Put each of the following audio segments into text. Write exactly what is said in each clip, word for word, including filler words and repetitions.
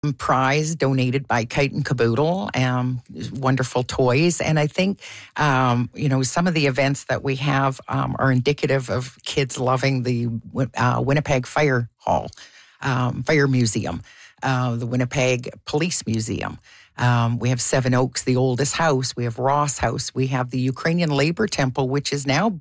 prize donated by Kite and Caboodle, um, wonderful toys. And I think, um, you know, some of the events that we have um, are indicative of kids loving the uh, Winnipeg Fire Hall, um, Fire Museum, uh, the Winnipeg Police Museum. Um, we have Seven Oaks, the oldest house. We have Ross House. We have the Ukrainian Labor Temple, which is now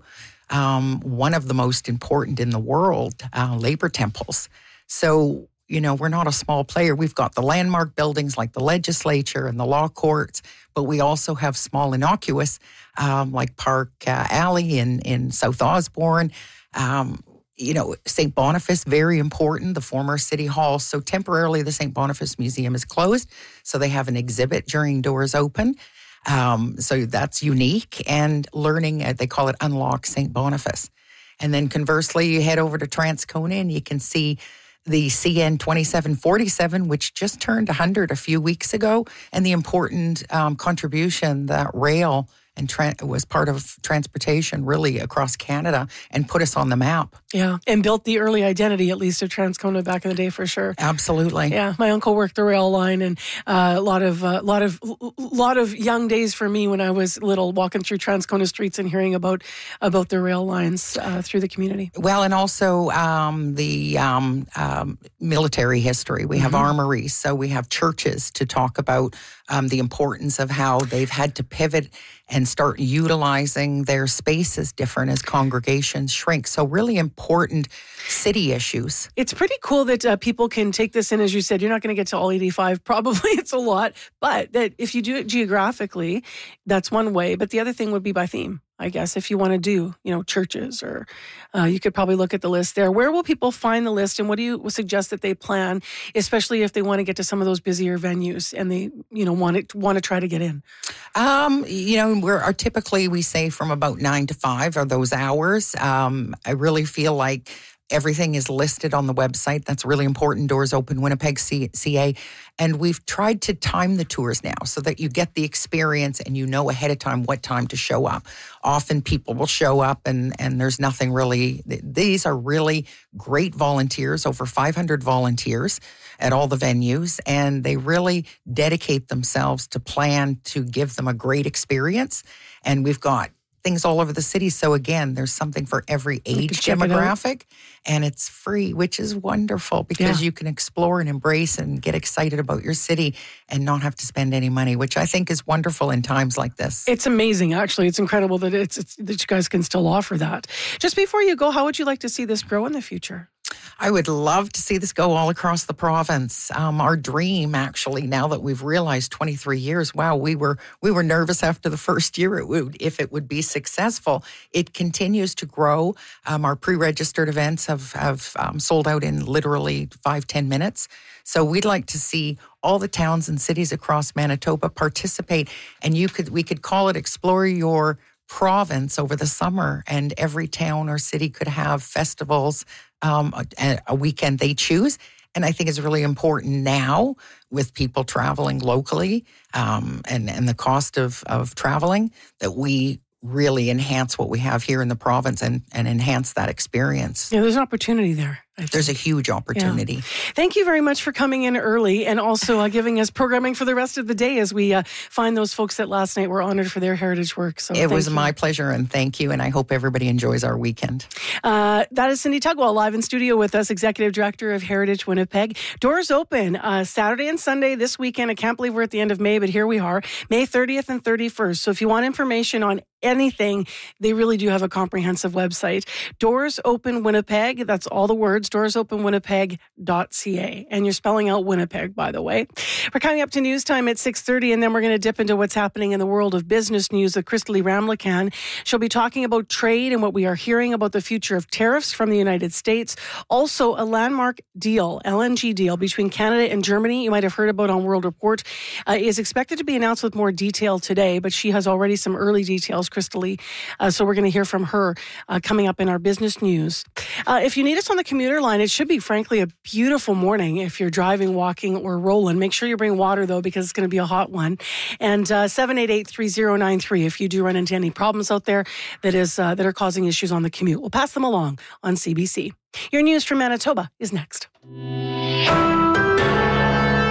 um, one of the most important in the world, uh, labor temples. So, you know, we're not a small player. We've got the landmark buildings like the legislature and the law courts, but we also have small innocuous um, like Park uh, Alley in, in South Osborne. Um, you know, Saint Boniface, very important, the former City Hall. So temporarily the Saint Boniface Museum is closed. So they have an exhibit during doors open. Um, so that's unique. And learning, uh, they call it Unlock Saint Boniface. And then conversely, you head over to Transcona and you can see the C N twenty-seven forty-seven, which just turned one hundred a few weeks ago, and the important um, contribution that rail and tra- was part of transportation really across Canada and put us on the map. Yeah, and built the early identity, at least, of Transcona back in the day, for sure. Absolutely. Yeah, my uncle worked the rail line, and uh, a lot of uh, lot of lot of young days for me when I was little, walking through Transcona streets and hearing about about the rail lines uh, through the community. Well, and also um, the um, um, military history. We have mm-hmm. armories, so we have churches to talk about um, the importance of how they've had to pivot and start utilizing their spaces different as congregations shrink. So really important city issues. It's pretty cool that uh, people can take this in. As you said, you're not going to get to all eighty-five. Probably it's a lot. But that if you do it geographically, that's one way. But the other thing would be by theme, I guess, if you want to do, you know, churches, or uh, you could probably look at the list there. Where will people find the list, and what do you suggest that they plan, especially if they want to get to some of those busier venues and they, you know, want to want to try to get in? Um, you know, we're are typically we say from about nine to five are those hours. Um, I really feel like everything is listed on the website. That's really important. Doors open, Winnipeg C A. And we've tried to time the tours now so that you get the experience and you know ahead of time what time to show up. Often people will show up and, and there's nothing really. These are really great volunteers, over five hundred volunteers at all the venues. And they really dedicate themselves to plan to give them a great experience. And we've got things all over the city. So again, there's something for every age demographic, and it's free, which is wonderful because yeah. you can explore and embrace and get excited about your city and not have to spend any money, which I think is wonderful in times like this. It's amazing, actually. It's incredible that it's, it's that you guys can still offer that. Just before you go, how would you like to see this grow in the future? I would love to see this go all across the province. Um, our dream, actually, now that we've realized twenty-three years, wow, we were we were nervous after the first year it would, if it would be successful. It continues to grow. Um, our pre-registered events have, have um, sold out in literally five, ten minutes. So we'd like to see all the towns and cities across Manitoba participate. And you could we could call it Explore Your Province over the summer, and every town or city could have festivals, um, a, a weekend they choose. And I think it's really important now with people traveling locally um, and, and the cost of, of traveling that we really enhance what we have here in the province and, and enhance that experience. Yeah, there's an opportunity there. There's a huge opportunity. Yeah. Thank you very much for coming in early and also uh, giving us programming for the rest of the day as we uh, find those folks that last night were honored for their heritage work. So it was you. my pleasure, and thank you, and I hope everybody enjoys our weekend. Uh, that is Cindy Tugwell live in studio with us, Executive Director of Heritage Winnipeg. Doors open uh, Saturday and Sunday this weekend. I can't believe we're at the end of May, but here we are, May thirtieth and thirty-first. So if you want information on anything, they really do have a comprehensive website. Doors Open Winnipeg, that's all the words, doors open winnipeg dot c a. And you're spelling out Winnipeg, by the way. We're coming up to news time at six thirty, and then we're going to dip into what's happening in the world of business news with Crystalie Ramlakan. She'll be talking about trade and what we are hearing about the future of tariffs from the United States. Also, a landmark deal, L N G deal between Canada and Germany, you might have heard about on World Report, uh, is expected to be announced with more detail today, but she has already some early details, Crystalie. Uh, so we're going to hear from her uh, coming up in our business news. Uh, if you need us on the commuter line, it should be, frankly, a beautiful morning if you're driving, walking, or rolling. Make sure you bring water, though, because it's going to be a hot one. And uh, seven eight eight, three zero nine three if you do run into any problems out there that is uh, that are causing issues on the commute. We'll pass them along on C B C. Your news from Manitoba is next.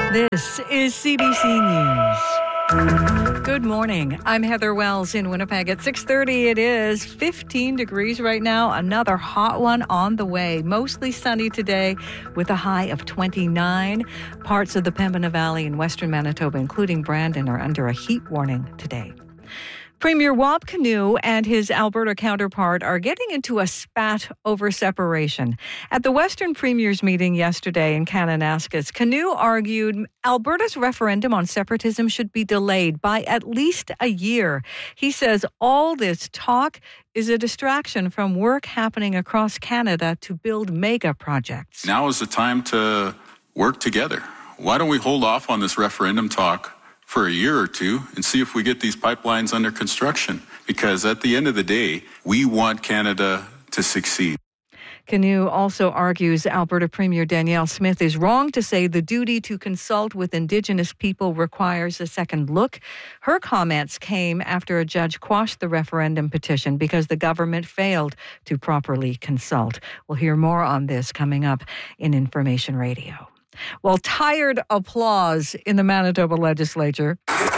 This is C B C News. Good morning. I'm Heather Wells in Winnipeg. At six thirty, it is fifteen degrees right now. Another hot one on the way. Mostly sunny today with a high of twenty-nine. Parts of the Pembina Valley in western Manitoba, including Brandon, are under a heat warning today. Premier Wab Kinew and his Alberta counterpart are getting into a spat over separation. At the Western Premiers meeting yesterday in Kananaskis, Kinew argued Alberta's referendum on separatism should be delayed by at least a year. He says all this talk is a distraction from work happening across Canada to build mega projects. Now is the time to work together. Why don't we hold off on this referendum talk for a year or two and see if we get these pipelines under construction? Because at the end of the day, we want Canada to succeed. Kinew also argues Alberta Premier Danielle Smith is wrong to say the duty to consult with Indigenous people requires a second look. Her comments came after a judge quashed the referendum petition because the government failed to properly consult. We'll hear more on this coming up in Information Radio. Well, tired applause in the Manitoba legislature.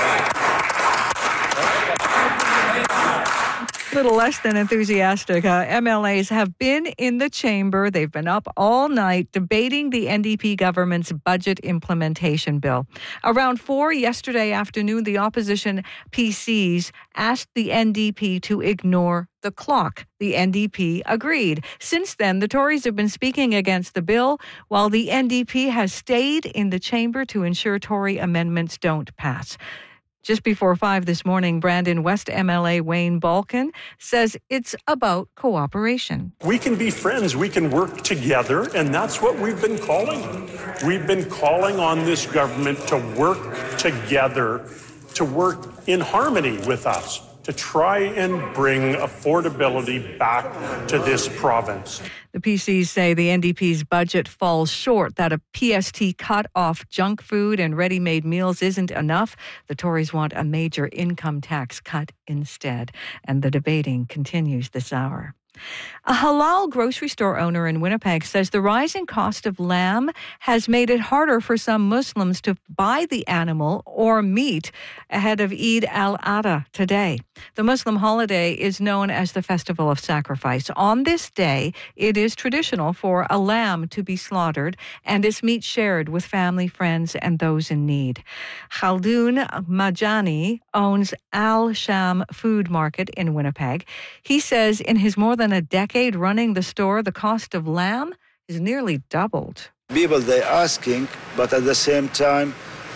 A little less than enthusiastic. Uh, M L As have been in the chamber. They've been up all night debating the N D P government's budget implementation bill. Around four yesterday afternoon, the opposition P Cs asked the N D P to ignore the clock. The N D P agreed. Since then, the Tories have been speaking against the bill, while the N D P has stayed in the chamber to ensure Tory amendments don't pass. Just before five this morning, Brandon West M L A Wayne Balkin says it's about cooperation. We can be friends, we can work together, and that's what we've been calling. We've been calling on this government to work together, to work in harmony with us, to try and bring affordability back to this province. The P Cs say the N D P's budget falls short, that a P S T cut off junk food and ready-made meals isn't enough. The Tories want a major income tax cut instead. And the debating continues this hour. A halal grocery store owner in Winnipeg says the rising cost of lamb has made it harder for some Muslims to buy the animal or meat ahead of Eid al-Adha today. The Muslim holiday is known as the Festival of Sacrifice. On this day, it is traditional for a lamb to be slaughtered and its meat shared with family, friends, and those in need. Khaldoun Majani owns Al Sham Food Market in Winnipeg. He says in his more than a decade running the store, the cost of lamb is nearly doubled. People, they're asking, but at the same time,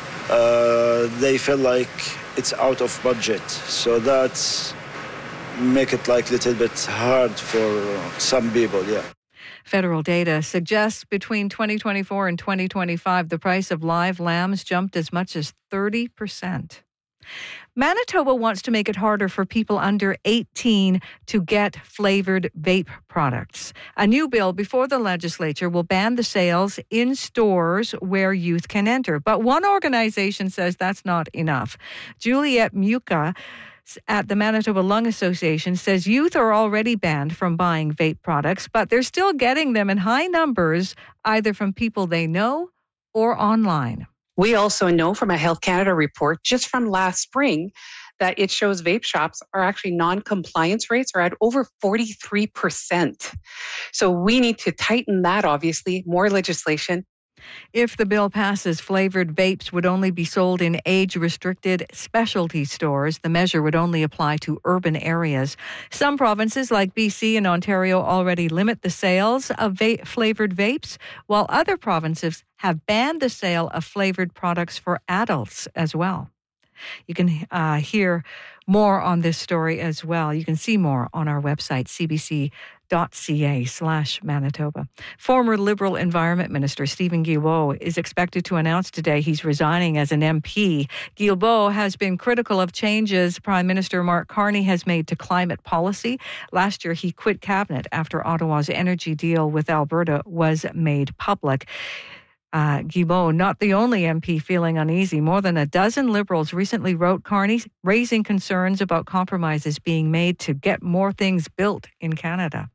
uh, they feel like it's out of budget. So that's make it like a little bit hard for some people, yeah. Federal data suggests between twenty twenty-four and twenty twenty-five, the price of live lambs jumped as much as thirty percent. Manitoba wants to make it harder for people under eighteen to get flavored vape products. A new bill before the legislature will ban the sales in stores where youth can enter. But one organization says that's not enough. Juliette Muka at the Manitoba Lung Association says youth are already banned from buying vape products, but they're still getting them in high numbers, either from people they know or online. We also know from a Health Canada report just from last spring that it shows vape shops are actually non-compliance rates are at over forty-three percent. So we need to tighten that, obviously, more legislation. If the bill passes, flavored vapes would only be sold in age-restricted specialty stores. The measure would only apply to urban areas. Some provinces like B C and Ontario already limit the sales of vape- flavored vapes, while other provinces have banned the sale of flavored products for adults as well. You can uh, hear more on this story as well. You can see more on our website, c b c dot c a slash Manitoba. Former Liberal Environment Minister Stephen Guilbeault is expected to announce today he's resigning as an M P. Guilbeault has been critical of changes Prime Minister Mark Carney has made to climate policy. Last year, he quit cabinet after Ottawa's energy deal with Alberta was made public. Uh, Guilbeault, not the only M P feeling uneasy. More than a dozen Liberals recently wrote Carney, raising concerns about compromises being made to get more things built in Canada.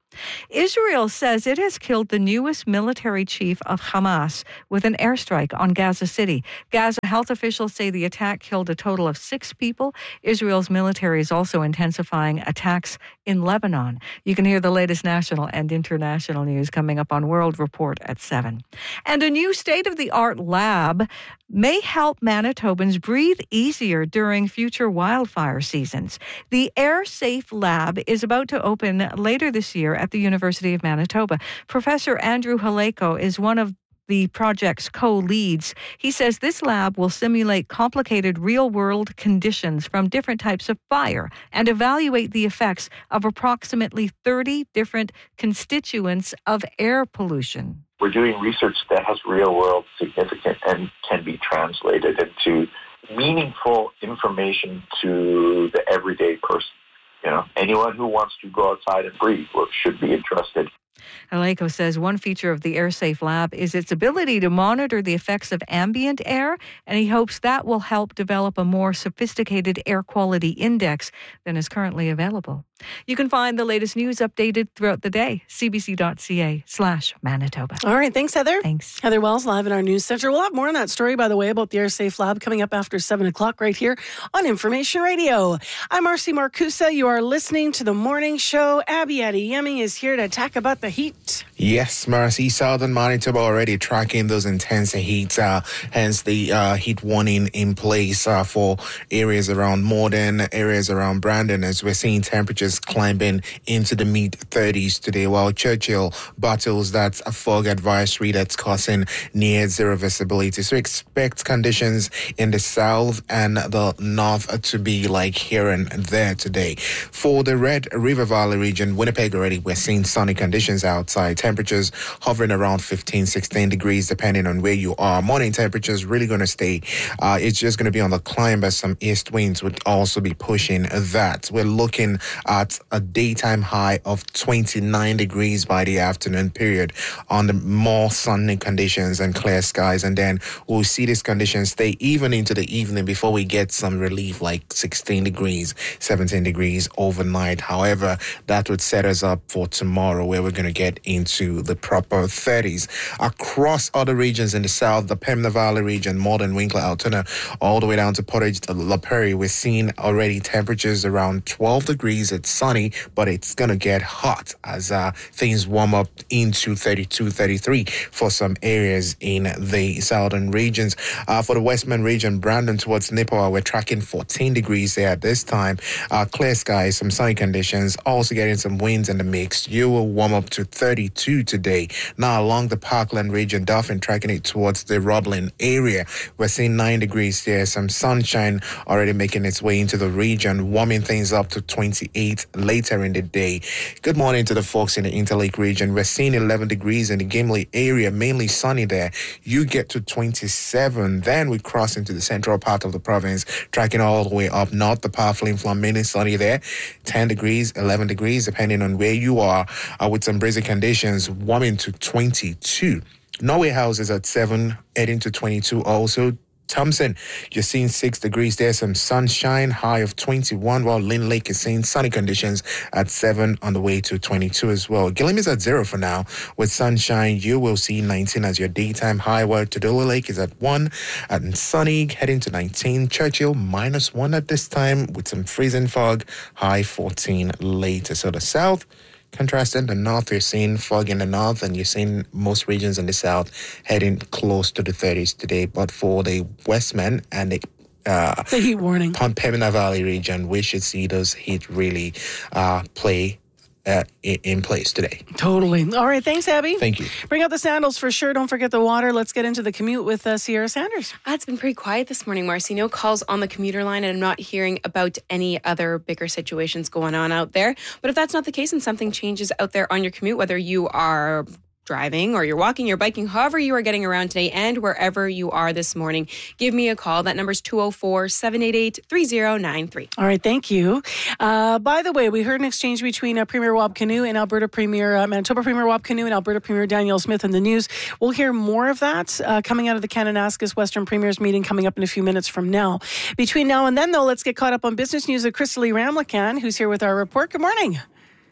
Israel says it has killed the newest military chief of Hamas with an airstrike on Gaza City. Gaza health officials say the attack killed a total of six people. Israel's military is also intensifying attacks in Lebanon. You can hear the latest national and international news coming up on World Report at seven. And a new state-of-the-art lab may help Manitobans breathe easier during future wildfire seasons. The Air Safe Lab is about to open later this year at the University of Manitoba. Professor Andrew Haleko is one of the project's co-leads. He says this lab will simulate complicated real-world conditions from different types of fire and evaluate the effects of approximately thirty different constituents of air pollution. We're doing research that has real-world significance and can be translated into meaningful information to the everyday person. You know, anyone who wants to go outside and breathe should be interested. Haleko says one feature of the AirSafe Lab is its ability to monitor the effects of ambient air, and he hopes that will help develop a more sophisticated air quality index than is currently available. You can find the latest news updated throughout the day, cbc.ca slash Manitoba. All right, thanks, Heather. Thanks. Heather Wells live in our news center. We'll have more on that story, by the way, about the AirSafe Lab coming up after seven o'clock right here on Information Radio. I'm Marcy Marcusa. You are listening to The Morning Show. Abby Adeyemi is here to talk about the heat. Yes, Marcy, southern Manitoba already tracking those intense heat, uh, hence the uh, heat warning in place uh, for areas around Morden, areas around Brandon, as we're seeing temperatures climbing into the mid thirties today, while Churchill battles that fog advisory that's causing near zero visibility. So expect conditions in the south and the north to be like here and there today. For the Red River Valley region, Winnipeg already, we're seeing sunny conditions outside. Temperatures hovering around fifteen, sixteen degrees depending on where you are. Morning temperatures really going to stay. Uh, it's just going to be on the climb, but some east winds would also be pushing that. We're looking at a daytime high of twenty-nine degrees by the afternoon period on the more sunny conditions and clear skies. And then we'll see these conditions stay even into the evening before we get some relief like sixteen degrees, seventeen degrees overnight. However, that would set us up for tomorrow where we're going to get into the proper thirties. Across other regions in the south, the Pembina Valley region, Morden, Winkler, Altoona, all the way down to Portage, La Prairie, we're seeing already temperatures around twelve degrees. It's sunny, but it's going to get hot as uh, things warm up into thirty-two, thirty-three for some areas in the southern regions. Uh, for the Westman region, Brandon towards Nipawin, we're tracking fourteen degrees there at this time. Uh, clear skies, some sunny conditions, also getting some winds in the mix. You will warm up to thirty-two today. Now along the Parkland region, Dauphin tracking it towards the Roblin area. We're seeing nine degrees there. Some sunshine already making its way into the region, warming things up to twenty-eight later in the day. Good morning to the folks in the Interlake region. We're seeing eleven degrees in the Gimli area, mainly sunny there. You get to twenty-seven. Then we cross into the central part of the province, tracking all the way up north. The powerful influence, mainly sunny there. ten degrees, eleven degrees, depending on where you are, uh, with some breezy conditions, warming to twenty-two. Norway House is at seven, heading to twenty-two also. Thompson, you're seeing six degrees there, some sunshine, high of twenty-one, while Lynn Lake is seeing sunny conditions at seven on the way to twenty-two as well. Gillam is at zero for now. With sunshine, you will see nineteen as your daytime high, while Tudela Lake is at one and sunny, heading to nineteen. Churchill minus one at this time with some freezing fog, high fourteen later. So the south, contrasting the north, you're seeing fog in the north, and you're seeing most regions in the south heading close to the thirties today. But for the Westman and the uh, the heat warning, Pembina Valley region, we should see those heat really uh, play Uh, in place today. Totally. All right. Thanks, Abby. Thank you. Bring out the sandals for sure. Don't forget the water. Let's get into the commute with uh, Sierra Sanders. Ah, it's been pretty quiet this morning, Marcy. No calls on the commuter line, and I'm not hearing about any other bigger situations going on out there. But if that's not the case and something changes out there on your commute, whether you are driving or you're walking, you're biking, however you are getting around today and wherever you are this morning, give me a call. That number is two oh four, seven eight eight, three oh nine three. All right, thank you. Uh, by the way, we heard an exchange between uh, Premier Wab Kinew and Alberta Premier, uh, Manitoba Premier Wab Kinew and Alberta Premier Danielle Smith in the news. We'll hear more of that uh, coming out of the Kananaskis Western Premiers meeting coming up in a few minutes from now. Between now and then, though, let's get caught up on business news with Crystalie Ramlakan, who's here with our report. Good morning.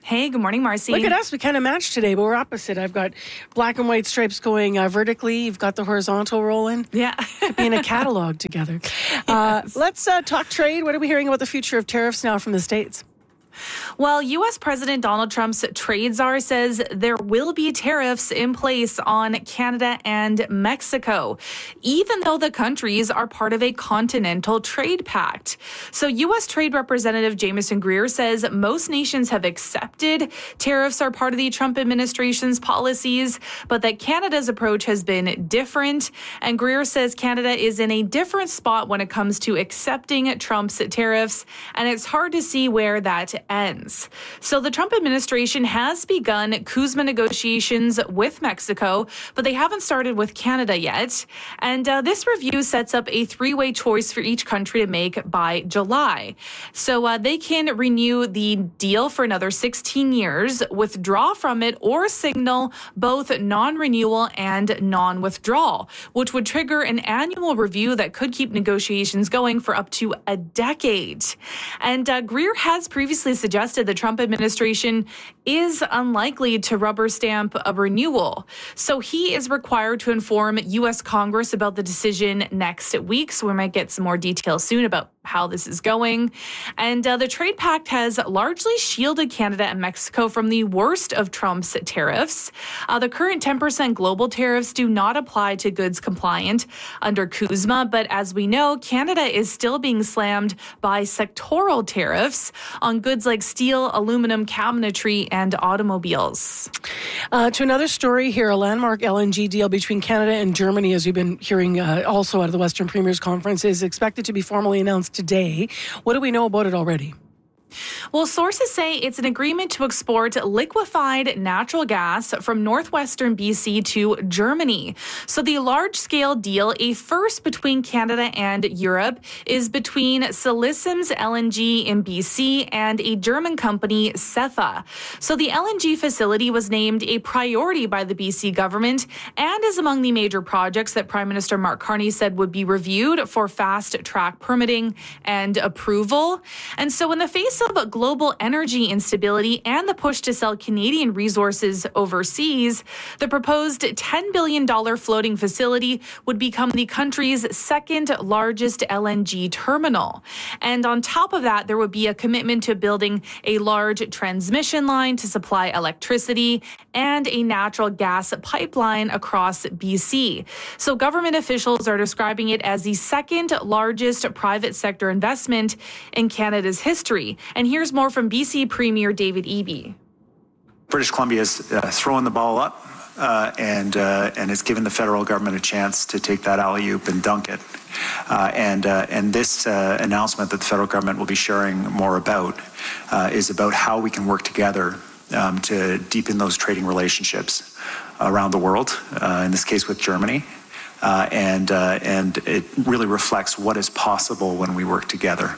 Hey, good morning, Marcy. Look at us. We kind of match today, but we're opposite. I've got black and white stripes going uh, vertically. You've got the horizontal rolling. Yeah. Could be in a catalog together. Uh, Yes. Let's uh, talk trade. What are we hearing about the future of tariffs now from the States? Well, U S. President Donald Trump's trade czar says there will be tariffs in place on Canada and Mexico, even though the countries are part of a continental trade pact. So U S. Trade Representative Jameson Greer says most nations have accepted tariffs are part of the Trump administration's policies, but that Canada's approach has been different. And Greer says Canada is in a different spot when it comes to accepting Trump's tariffs, and it's hard to see where that ends. So the Trump administration has begun CUSMA negotiations with Mexico, but they haven't started with Canada yet. And uh, this review sets up a three-way choice for each country to make by July. So uh, they can renew the deal for another sixteen years, withdraw from it, or signal both non-renewal and non-withdrawal, which would trigger an annual review that could keep negotiations going for up to a decade. And uh, Greer has previously suggested the Trump administration is unlikely to rubber stamp a renewal. So he is required to inform U S. Congress about the decision next week. So we might get some more details soon about how this is going. And uh, the trade pact has largely shielded Canada and Mexico from the worst of Trump's tariffs. Uh, the current ten percent global tariffs do not apply to goods compliant under CUSMA, but as we know, Canada is still being slammed by sectoral tariffs on goods like steel, aluminum, cabinetry, and automobiles. Uh, to another story here, a landmark L N G deal between Canada and Germany, as we've been hearing uh, also out of the Western Premiers Conference, is expected to be formally announced today. What do we know about it already? Well, sources say it's an agreement to export liquefied natural gas from northwestern B C to Germany. So the large-scale deal, a first between Canada and Europe, is between Silicim's L N G in B C and a German company, Cefa. So the L N G facility was named a priority by the B C government and is among the major projects that Prime Minister Mark Carney said would be reviewed for fast-track permitting and approval. And so in the face of global energy instability and the push to sell Canadian resources overseas, the proposed ten billion dollars floating facility would become the country's second largest L N G terminal. And on top of that, there would be a commitment to building a large transmission line to supply electricity and a natural gas pipeline across B C. So government officials are describing it as the second largest private sector investment in Canada's history. And here's more from B C Premier David Eby. British Columbia has uh, thrown the ball up uh, and uh, and has given the federal government a chance to take that alley-oop and dunk it. Uh, and uh, and this uh, announcement that the federal government will be sharing more about uh, is about how we can work together um, to deepen those trading relationships around the world, uh, in this case with Germany. Uh, and uh, and it really reflects what is possible when we work together.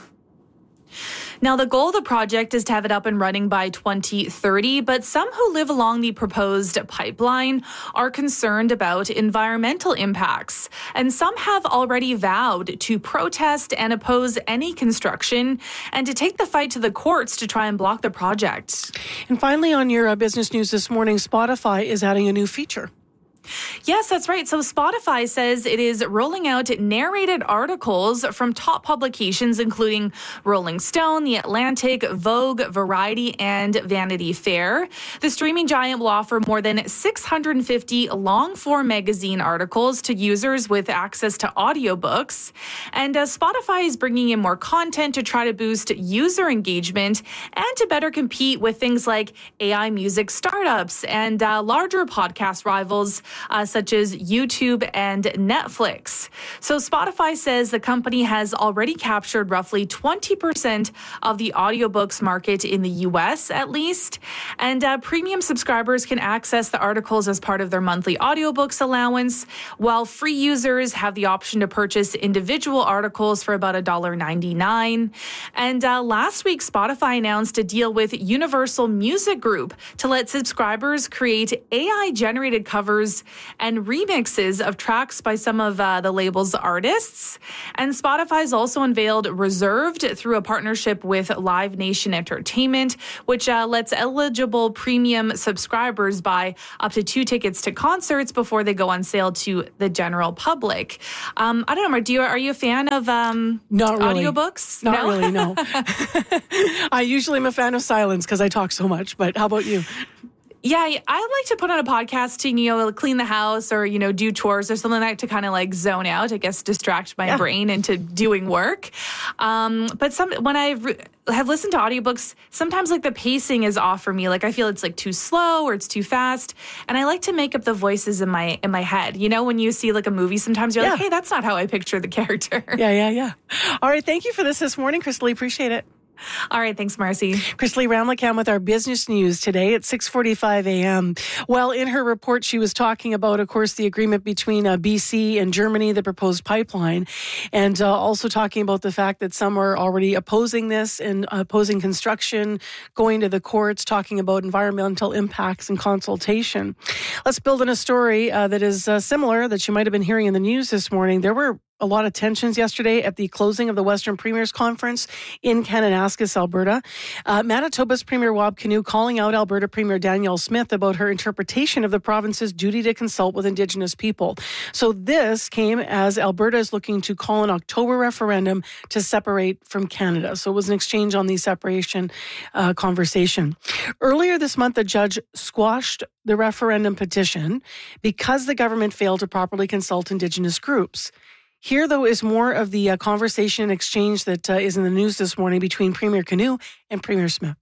Now, the goal of the project is to have it up and running by twenty thirty, but some who live along the proposed pipeline are concerned about environmental impacts. And some have already vowed to protest and oppose any construction and to take the fight to the courts to try and block the project. And finally, on your uh, business news this morning, Spotify is adding a new feature. Yes, that's right. So Spotify says it is rolling out narrated articles from top publications, including Rolling Stone, The Atlantic, Vogue, Variety, and Vanity Fair. The streaming giant will offer more than six hundred fifty long-form magazine articles to users with access to audiobooks. And uh, Spotify is bringing in more content to try to boost user engagement and to better compete with things like A I music startups and uh, larger podcast rivals Uh, such as YouTube and Netflix. So Spotify says the company has already captured roughly twenty percent of the audiobooks market in the U S at least. And uh, premium subscribers can access the articles as part of their monthly audiobooks allowance, while free users have the option to purchase individual articles for about one dollar ninety-nine. And uh, last week, Spotify announced a deal with Universal Music Group to let subscribers create A I-generated covers covers and remixes of tracks by some of uh, the label's artists. And Spotify's also unveiled Reserved through a partnership with Live Nation Entertainment, which uh, lets eligible premium subscribers buy up to two tickets to concerts before they go on sale to the general public. Um, I don't know, Mark, do you, are you a fan of um, Not really. audiobooks? Not no? really, no. I usually am a fan of silence because I talk so much, but how about you? Yeah, I like to put on a podcast to, you know, clean the house or, you know, do chores or something like that to kind of like zone out, I guess, distract my Yeah. brain into doing work. Um, but some when I re- have listened to audiobooks, sometimes like the pacing is off for me. Like I feel it's like too slow or it's too fast. And I like to make up the voices in my in my head. You know, when you see like a movie, sometimes you're Yeah. like, hey, that's not how I picture the character. Yeah, yeah, yeah. All right, thank you for this this morning, Crystal. Appreciate it. All right, thanks, Marcy. Crystal Ramlicam with our business news today at six forty-five a.m. Well, in her report, she was talking about, of course, the agreement between uh, B C and Germany, the proposed pipeline, and uh, also talking about the fact that some are already opposing this and opposing construction, going to the courts, talking about environmental impacts and consultation. Let's build on a story uh, that is uh, similar that you might have been hearing in the news this morning. There were a lot of tensions yesterday at the closing of the Western Premiers Conference in Kananaskis, Alberta. Uh, Manitoba's Premier Wab Kinew calling out Alberta Premier Danielle Smith about her interpretation of the province's duty to consult with Indigenous people. So this came as Alberta is looking to call an October referendum to separate from Canada. So it was an exchange on the separation uh, conversation. Earlier this month, a judge squashed the referendum petition because the government failed to properly consult Indigenous groups. Here, though, is more of the uh, conversation and exchange that uh, is in the news this morning between Premier Kinew and Premier Smith.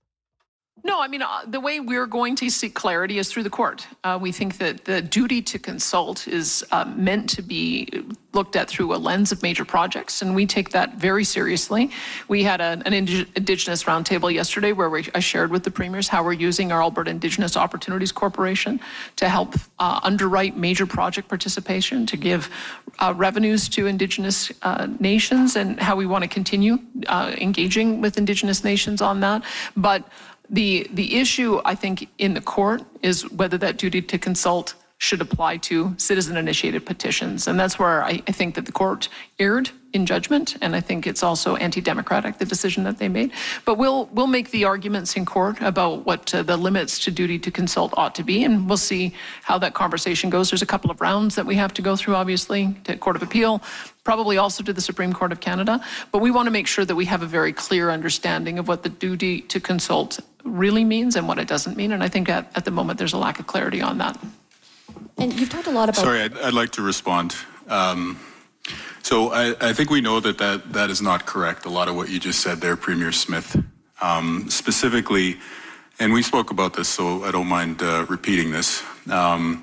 No, I mean, uh, the way we're going to seek clarity is through the court. Uh, we think that the duty to consult is uh, meant to be looked at through a lens of major projects, and we take that very seriously. We had a, an Indi- Indigenous roundtable yesterday where we, I shared with the premiers how we're using our Alberta Indigenous Opportunities Corporation to help uh, underwrite major project participation, to give uh, revenues to Indigenous uh, nations, and how we want to continue uh, engaging with Indigenous nations on that. But The the issue, I think, in the court is whether that duty to consult should apply to citizen-initiated petitions. And that's where I, I think that the court erred in judgment, and I think it's also anti-democratic, the decision that they made. But we'll we'll make the arguments in court about what uh, the limits to duty to consult ought to be, and we'll see how that conversation goes. There's a couple of rounds that we have to go through, obviously, to Court of Appeal, probably also to the Supreme Court of Canada. But we want to make sure that we have a very clear understanding of what the duty to consult really means and what it doesn't mean. And I think at, at the moment there's a lack of clarity on that. And you've talked a lot about... Sorry, I'd, I'd like to respond. Um, so I, I think we know that, that that is not correct, a lot of what you just said there, Premier Smith. Um, specifically, and we spoke about this, so I don't mind uh, repeating this. Um,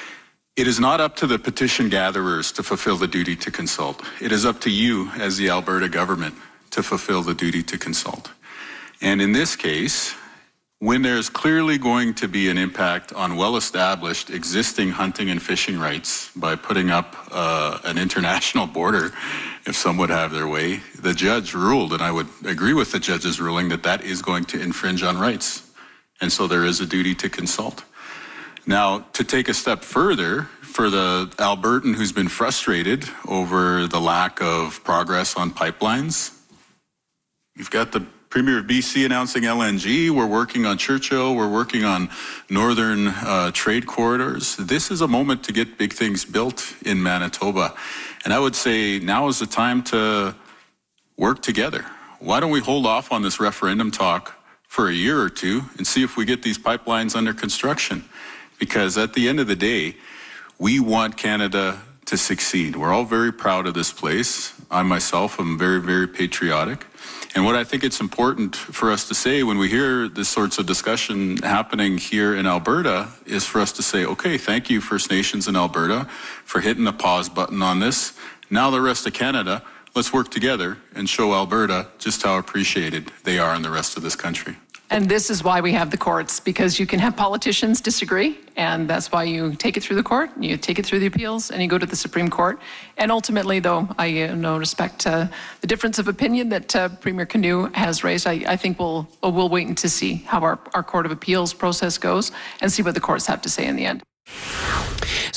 it is not up to the petition gatherers to fulfill the duty to consult. It is up to you as the Alberta government to fulfill the duty to consult. And in this case, when there's clearly going to be an impact on well-established existing hunting and fishing rights by putting up uh, an international border, if some would have their way, the judge ruled, and I would agree with the judge's ruling, that that is going to infringe on rights. And so there is a duty to consult. Now, to take a step further, for the Albertan who's been frustrated over the lack of progress on pipelines, you've got the Premier of B C announcing L N G. We're working on Churchill. We're working on northern uh, trade corridors. This is a moment to get big things built in Manitoba. And I would say now is the time to work together. Why don't we hold off on this referendum talk for a year or two and see if we get these pipelines under construction? Because at the end of the day, we want Canada to succeed. We're all very proud of this place. I myself am very, very patriotic. And what I think it's important for us to say when we hear this sorts of discussion happening here in Alberta is for us to say, okay, thank you First Nations in Alberta for hitting the pause button on this. Now the rest of Canada, let's work together and show Alberta just how appreciated they are in the rest of this country. And this is why we have the courts, because you can have politicians disagree, and that's why you take it through the court, you take it through the appeals, and you go to the Supreme Court. And ultimately, though, I uh, no respect uh, the difference of opinion that uh, Premier Kinew has raised. I, I think we'll we'll wait and to see how our, our Court of Appeals process goes and see what the courts have to say in the end. So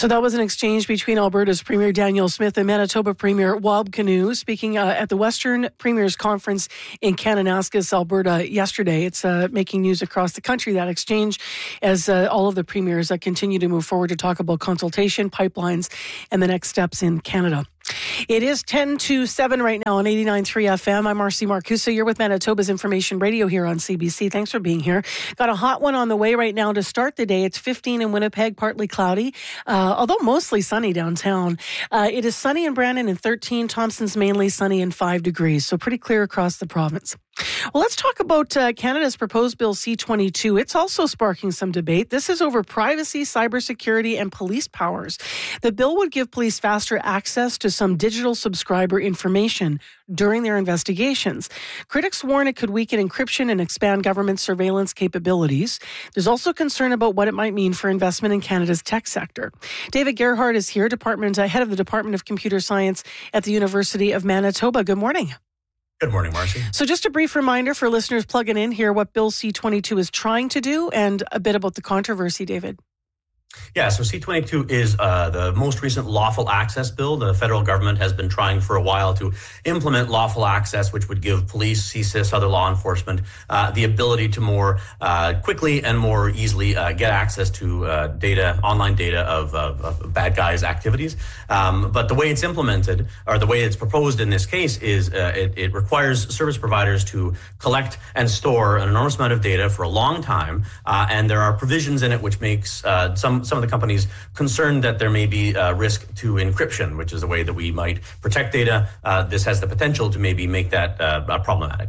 So that was an exchange between Alberta's Premier Danielle Smith and Manitoba Premier Wab Kinew speaking uh, at the Western Premiers Conference in Kananaskis, Alberta yesterday. It's uh, making news across the country, that exchange, as uh, all of the premiers uh, continue to move forward to talk about consultation, pipelines, and the next steps in Canada. It is ten to seven right now on eighty-nine point three F M. I'm Marcy Marcusa. You're with Manitoba's Information Radio here on C B C. Thanks for being here. Got a hot one on the way right now to start the day. It's fifteen in Winnipeg, partly cloudy, uh, although mostly sunny downtown. Uh, it is sunny in Brandon and thirteen. Thompson's mainly sunny and five degrees, so pretty clear across the province. Well, let's talk about uh, Canada's proposed Bill C twenty-two. It's also sparking some debate. This is over privacy, cybersecurity, and police powers. The bill would give police faster access to some digital subscriber information during their investigations. Critics warn it could weaken encryption and expand government surveillance capabilities. There's also concern about what it might mean for investment in Canada's tech sector. David Gerhardt is here, Department uh, head of the Department of Computer Science at the University of Manitoba. Good morning. Good morning, Marcy. So just a brief reminder for listeners plugging in here what Bill C twenty-two is trying to do and a bit about the controversy, David. Yeah, so C twenty-two is uh, the most recent lawful access bill. The federal government has been trying for a while to implement lawful access, which would give police, C S I S, other law enforcement uh, the ability to more uh, quickly and more easily uh, get access to uh, data, online data of, of, of bad guys' activities. Um, but the way it's implemented, or the way it's proposed in this case, is uh, it, it requires service providers to collect and store an enormous amount of data for a long time. Uh, and there are provisions in it which makes uh, some Some of the companies concerned that there may be a risk to encryption, which is a way that we might protect data. Uh, this has the potential to maybe make that uh, problematic.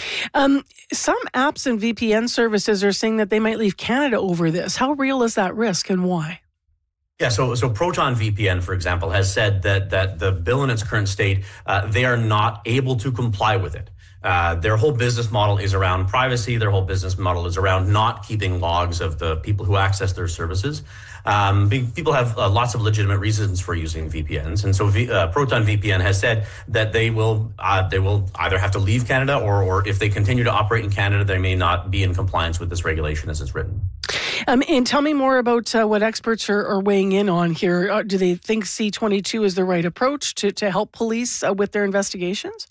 Um, some apps and V P N services are saying that they might leave Canada over this. How real is that risk and why? Yeah, so so Proton V P N, for example, has said that that the bill in its current state, uh, they are not able to comply with it. Uh, their whole business model is around privacy. Their whole business model is around not keeping logs of the people who access their services. Um, people have uh, lots of legitimate reasons for using V P Ns, and so v, uh, Proton V P N has said that they will uh, they will either have to leave Canada, or or if they continue to operate in Canada, they may not be in compliance with this regulation as it's written. Um, and tell me more about uh, what experts are, are weighing in on here. Uh, do they think C twenty-two is the right approach to to help police uh, with their investigations?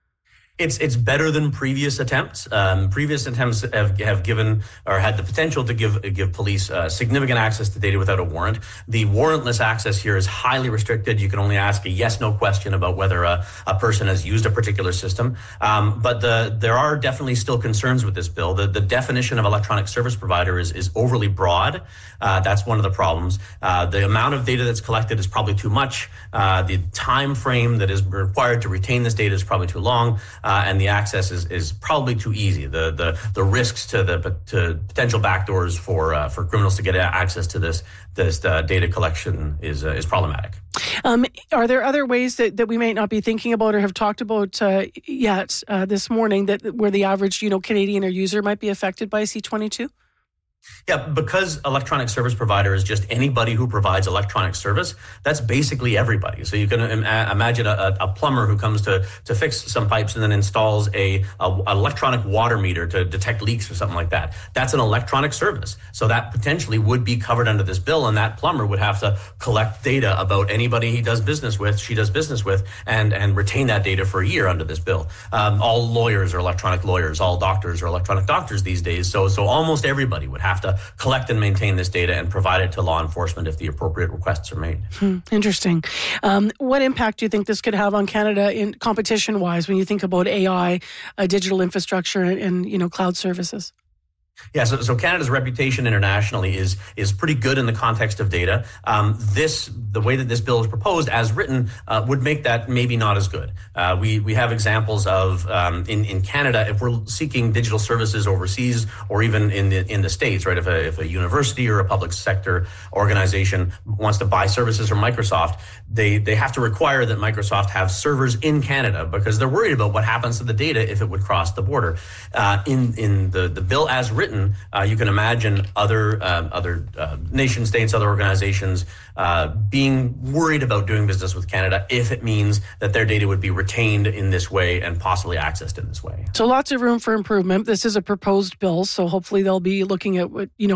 It's it's better than previous attempts. Um, previous attempts have have given or had the potential to give give police uh, significant access to data without a warrant. The warrantless access here is highly restricted. You can only ask a yes/no question about whether a, a person has used a particular system. Um, but the there are definitely still concerns with this bill. The the definition of electronic service provider is is overly broad. Uh, that's one of the problems. Uh, the amount of data that's collected is probably too much. Uh, the time frame that is required to retain this data is probably too long. Uh, and the access is, is probably too easy. The the the risks to the to potential backdoors for uh, for criminals to get access to this this uh, data collection is uh, is problematic. Um, are there other ways that, that we might not be thinking about or have talked about uh, yet uh, this morning that where the average you know Canadian or user might be affected by C twenty-two? Yeah, because electronic service provider is just anybody who provides electronic service, that's basically everybody. So you can im- imagine a, a plumber who comes to to fix some pipes and then installs a, a an electronic water meter to detect leaks or something like that. That's an electronic service. So that potentially would be covered under this bill, and that plumber would have to collect data about anybody he does business with, she does business with, and, and retain that data for a year under this bill. Um, all lawyers are electronic lawyers. All doctors are electronic doctors these days. So so almost everybody would have to collect and maintain this data and provide it to law enforcement if the appropriate requests are made. Hmm, interesting. Um, what impact do you think this could have on Canada in competition-wise when you think about A I, uh, digital infrastructure, and, and you know cloud services? Yeah, so, so Canada's reputation internationally is is pretty good in the context of data. Um, this, the way that this bill is proposed, as written, uh, would make that maybe not as good. Uh, we we have examples of um, in in Canada, if we're seeking digital services overseas or even in the in the States, right? If a if a university or a public sector organization wants to buy services from Microsoft, they they have to require that Microsoft have servers in Canada because they're worried about what happens to the data if it would cross the border. Uh, in in the the bill as written. Written, uh, you can imagine other uh, other uh, nation states, other organizations uh, being worried about doing business with Canada if it means that their data would be retained in this way and possibly accessed in this way. So lots of room for improvement. This is a proposed bill, so hopefully they'll be looking at what you know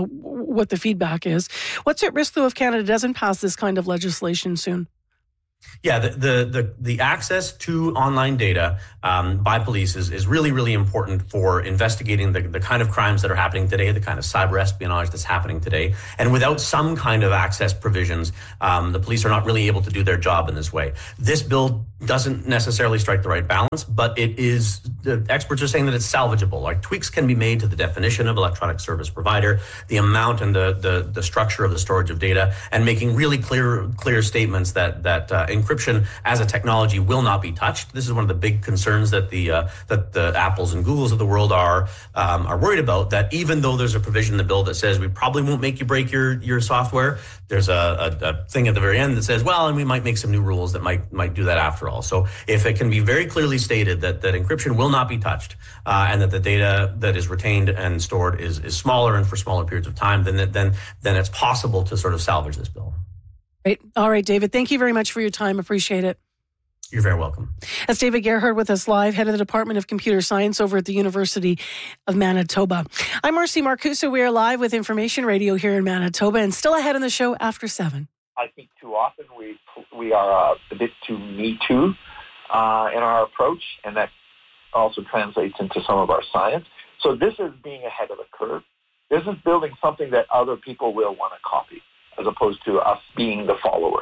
what the feedback is. What's at risk, though, if Canada doesn't pass this kind of legislation soon? Yeah, the, the the the access to online data um, by police is, is really, really important for investigating the, the kind of crimes that are happening today, the kind of cyber espionage that's happening today. And without some kind of access provisions, um, the police are not really able to do their job in this way. This bill doesn't necessarily strike the right balance, but it is, the experts are saying that it's salvageable. Like, tweaks can be made to the definition of electronic service provider, the amount and the the, the structure of the storage of data, and making really clear clear statements that that uh, encryption as a technology will not be touched. This is one of the big concerns that the uh, that the Apples and Googles of the world are um, are worried about. That even though there's a provision in the bill that says we probably won't make you break your your software, there's a, a, a thing at the very end that says, well, and we might make some new rules that might might do that after all. So if it can be very clearly stated that that encryption will not be touched uh, and that the data that is retained and stored is is smaller and for smaller periods of time, then then then it's possible to sort of salvage this bill. Great. All right, David, thank you very much for your time. Appreciate it. You're very welcome. That's David Gerhard with us live, head of the Department of Computer Science over at the University of Manitoba. I'm Marcy Marcusa. We are live with Information Radio here in Manitoba and still ahead on the show after seven. I think too often we we are uh, a bit too me too uh, in our approach, and that also translates into some of our science. So this is being ahead of the curve. This is building something that other people will want to copy, as opposed to us being the follower.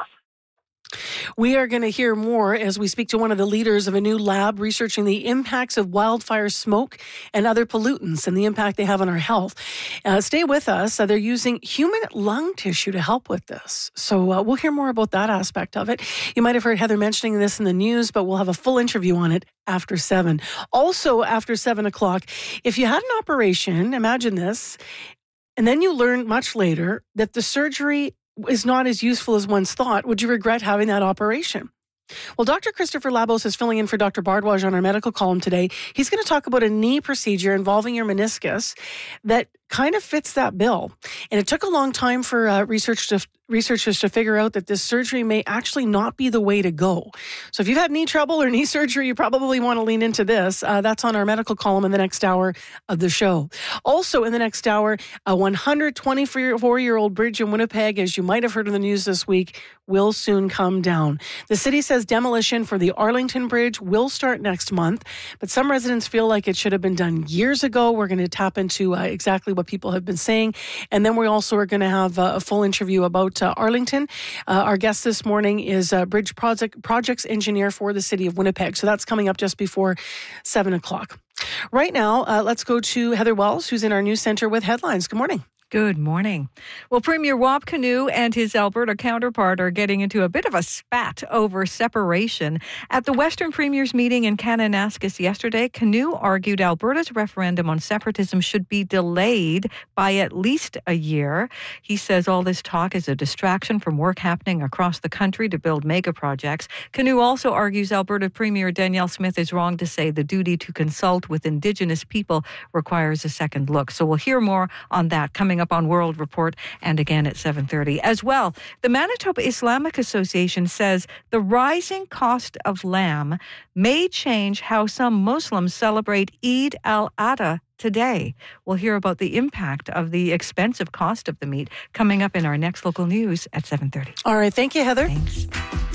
We are going to hear more as we speak to one of the leaders of a new lab researching the impacts of wildfire smoke and other pollutants and the impact they have on our health. Uh, stay with us. Uh, they're using human lung tissue to help with this. So uh, we'll hear more about that aspect of it. You might have heard Heather mentioning this in the news, but we'll have a full interview on it after seven. Also after seven o'clock, if you had an operation, imagine this, and then you learned much later that the surgery is not as useful as once thought, would you regret having that operation? Well, Doctor Christopher Labos is filling in for Doctor Bardwaj on our medical column today. He's going to talk about a knee procedure involving your meniscus that kind of fits that bill. And it took a long time for uh, research to, researchers to figure out that this surgery may actually not be the way to go. So if you've had knee trouble or knee surgery, you probably want to lean into this. Uh, that's on our medical column in the next hour of the show. Also in the next hour, a one hundred twenty-four-year-old bridge in Winnipeg, as you might have heard in the news this week, will soon come down. The city says demolition for the Arlington Bridge will start next month, but some residents feel like it should have been done years ago. We're going to tap into uh, exactly what people have been saying. And then we also are going to have uh, a full interview about uh, Arlington. Uh, our guest this morning is a bridge project projects engineer for the city of Winnipeg. So that's coming up just before seven o'clock. Right now, uh, let's go to Heather Wells, who's in our news center with headlines. Good morning. Good morning. Well, Premier Wap Kinew and his Alberta counterpart are getting into a bit of a spat over separation. At the Western Premiers meeting in Kananaskis yesterday, Kinew argued Alberta's referendum on separatism should be delayed by at least a year. He says all this talk is a distraction from work happening across the country to build mega projects. Kinew also argues Alberta Premier Danielle Smith is wrong to say the duty to consult with Indigenous people requires a second look. So we'll hear more on that coming up on World Report and again at seven thirty. As well, the Manitoba Islamic Association says the rising cost of lamb may change how some Muslims celebrate Eid al-Adha today. We'll hear about the impact of the expensive cost of the meat coming up in our next local news at seven thirty. All right. Thank you, Heather. Thanks.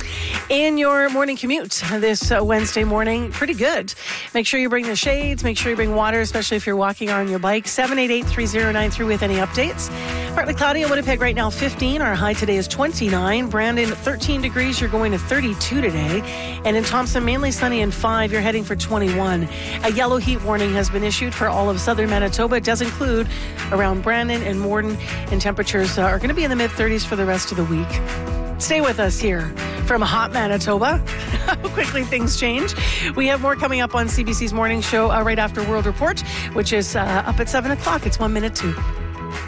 In your morning commute this uh, Wednesday morning, pretty good. Make sure you bring the shades. Make sure you bring water, especially if you're walking on your bike. seven eight eight, three oh nine three with any updates. Partly cloudy in Winnipeg right now, fifteen. Our high today is twenty-nine. Brandon, thirteen degrees. You're going to thirty-two today. And in Thompson, mainly sunny and five. You're heading for twenty-one. A yellow heat warning has been issued for all of southern Manitoba. It does include around Brandon and Morden. And temperatures uh, are going to be in the mid-thirties for the rest of the week. Stay with us here from hot Manitoba. How quickly things change. We have more coming up on C B C's morning show uh, right after World Report, which is uh, up at seven o'clock. It's one minute to.